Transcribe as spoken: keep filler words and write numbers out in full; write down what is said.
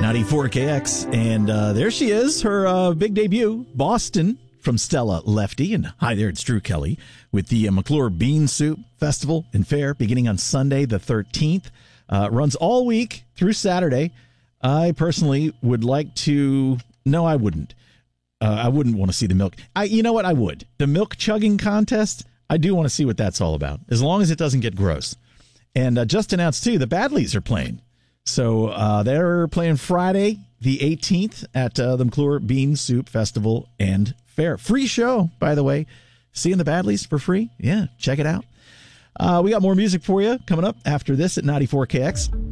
ninety-four K X, and uh, there she is, her uh, big debut, Boston, from Stella Lefty. And hi there, it's Drew Kelly with the uh, McClure Bean Soup Festival and Fair beginning on Sunday the thirteenth. Uh, runs all week through Saturday. I personally would like to... No, I wouldn't. Uh, I wouldn't want to see the milk. I, you know what? I would. The milk chugging contest, I do want to see what that's all about, as long as it doesn't get gross. And uh, just announced, too, the Badleys are playing. So uh, they're playing Friday the eighteenth at uh, the McClure Bean Soup Festival and Fair. Free show, by the way. Seeing the Badleys for free? Yeah, check it out. Uh, we got more music for you coming up after this at ninety-four K X.